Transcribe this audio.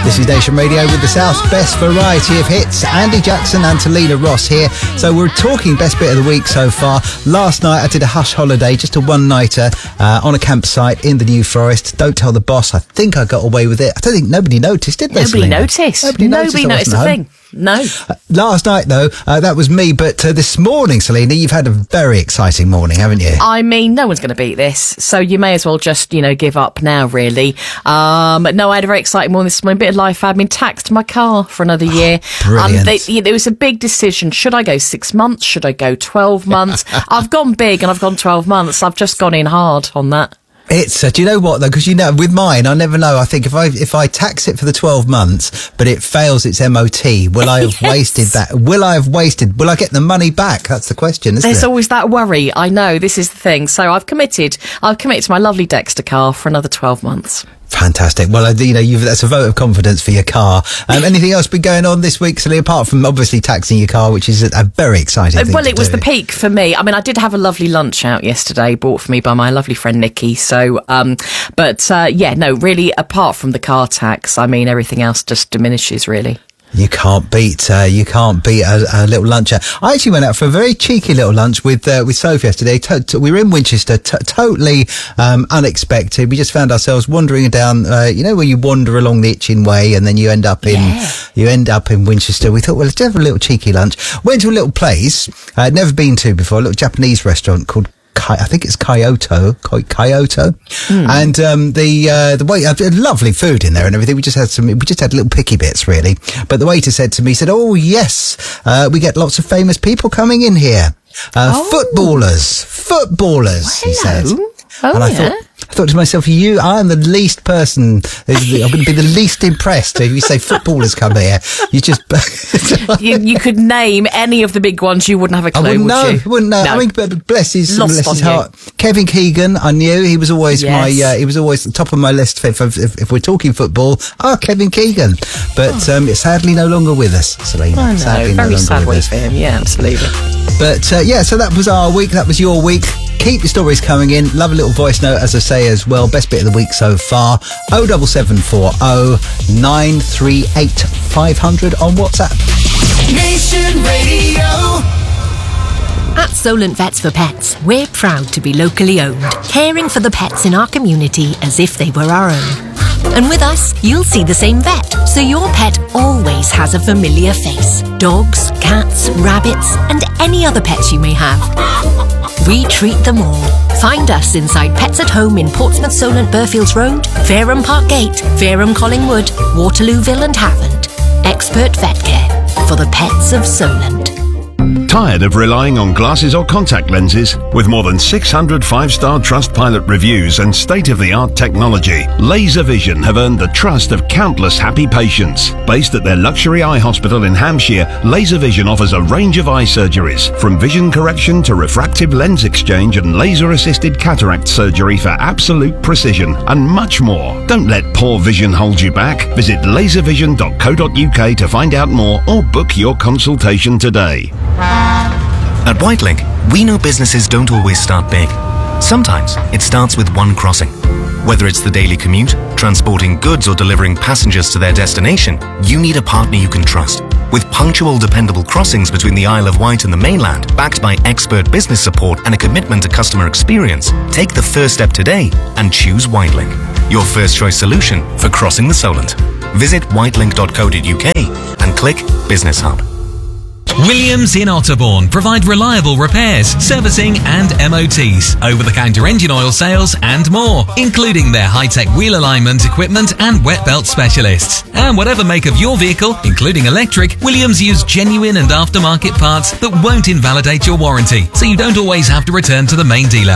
This is Nation Radio with the South's best variety of hits. Andy Jackson and Talina Ross here. So we're talking best bit of the week so far. Last night I did a hush holiday, just a one-nighter on a campsite in the New Forest. Don't tell the boss. I think I got away with it. I don't think nobody noticed, did they? Nobody noticed. Nobody noticed a thing. No. Last night, though, that was me. But this morning, Selena, you've had a very exciting morning, haven't you? I mean, no one's going to beat this. So you may as well just, give up now, really. No, I had a very exciting morning this morning. Bit of life admin, taxed my car for another year. Brilliant. There was a big decision. Should I go 6 months? Should I go 12 months? I've gone big and I've gone 12 months. I've just gone in hard on that. It's, do you know what though? Because with mine, I never know. I think if I tax it for the 12 months, but it fails its MOT, will I have wasted that? Will I get the money back? That's the question, isn't it? There's always that worry. I know, this is the thing. So I've committed to my lovely Dexter car for another 12 months. Fantastic. Well, that's a vote of confidence for your car. Anything else been going on this week, Silly, apart from obviously taxing your car, which is a very exciting thing. Well, it was the peak for me. I mean, I did have a lovely lunch out yesterday, bought for me by my lovely friend Nikki. So, really, apart from the car tax, I mean, everything else just diminishes, really. You can't beat a little lunch out. I actually went out for a very cheeky little lunch with Sophie yesterday. We were in Winchester, totally unexpected. We just found ourselves wandering down, where you wander along the Itching Way and then you end up in Winchester. We thought, well, let's have a little cheeky lunch. Went to a little place I'd never been to before, a little Japanese restaurant called I think it's Kyoto. And the waiter, lovely food in there and everything. We just had little picky bits really. But the waiter said to me, "Oh yes, we get lots of famous people coming in here. Footballers, he said." And I thought to myself, I am the least person, I'm going to be the least impressed if you say footballers come here. You just... you could name any of the big ones, you wouldn't have a clue, wouldn't know. No. I mean, bless his heart. Kevin Keegan, I knew, he was always he was always the top of my list if we're talking football. Kevin Keegan. But sadly no longer with us, Selena. I know, sadly very no longer sad with way us. for him, yeah, absolutely. But so that was our week, that was your week. Keep your stories coming in. Love a little voice note, as I say, as well. Best bit of the week so far. 07740 938 500 on WhatsApp. Nation Radio. At Solent Vets for Pets, we're proud to be locally owned, caring for the pets in our community as if they were our own. And with us, you'll see the same vet, so your pet always has a familiar face. Dogs, cats, rabbits, and any other pets you may have. We treat them all. Find us inside Pets at Home in Portsmouth, Solent, Burfields Road, Fareham Park Gate, Fareham Collingwood, Waterlooville and Havant. Expert vet care for the pets of Solent. Tired of relying on glasses or contact lenses? With more than 600 5-star Trustpilot reviews and state-of-the-art technology, Laser Vision have earned the trust of countless happy patients. Based at their luxury eye hospital in Hampshire, Laser Vision offers a range of eye surgeries, from vision correction to refractive lens exchange and laser-assisted cataract surgery for absolute precision, and much more. Don't let poor vision hold you back. Visit laservision.co.uk to find out more or book your consultation today. At Whitelink, we know businesses don't always start big. Sometimes it starts with one crossing. Whether it's the daily commute, transporting goods or delivering passengers to their destination, you need a partner you can trust. With punctual, dependable crossings between the Isle of Wight and the mainland, backed by expert business support and a commitment to customer experience, take the first step today and choose Whitelink, your first choice solution for crossing the Solent. Visit whitelink.co.uk and click Business Hub. Williams in Otterbourne provide reliable repairs, servicing and MOTs, over-the-counter engine oil sales and more, including their high-tech wheel alignment equipment and wet belt specialists. And whatever make of your vehicle, including electric, Williams use genuine and aftermarket parts that won't invalidate your warranty, so you don't always have to return to the main dealer.